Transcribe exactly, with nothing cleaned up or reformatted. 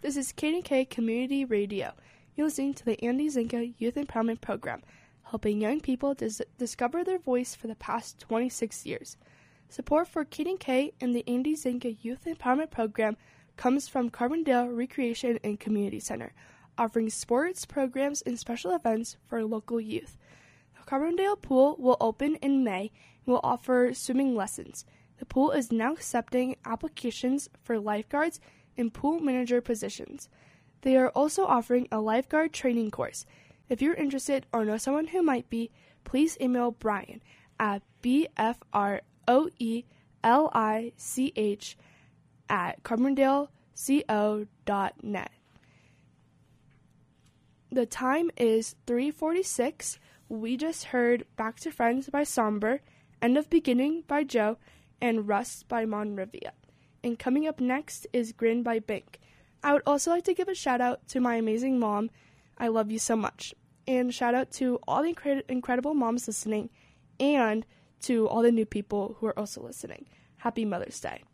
This is K D K Community Radio. You're listening to the Andy Zinka Youth Empowerment Program, helping young people dis- discover their voice for the past twenty-six years. Support for K D K and the Andy Zinka Youth Empowerment Program comes from Carbondale Recreation and Community Center, offering sports, programs, and special events for local youth. The Carbondale Pool will open in May and will offer swimming lessons. The pool is now accepting applications for lifeguards and pool manager positions. They are also offering a lifeguard training course. If you're interested or know someone who might be, please email Brian at b f r o e l i c h at carbondale co dot net. The time is three forty-six. We just heard Back to Friends by Somber, End of Beginning by Joe, and Rust by Monrivia. And coming up next is Grin by Bink. I would also like to give a shout out to my amazing mom. I love you so much. And shout out to all the incred- incredible moms listening and to all the new people who are also listening. Happy Mother's Day.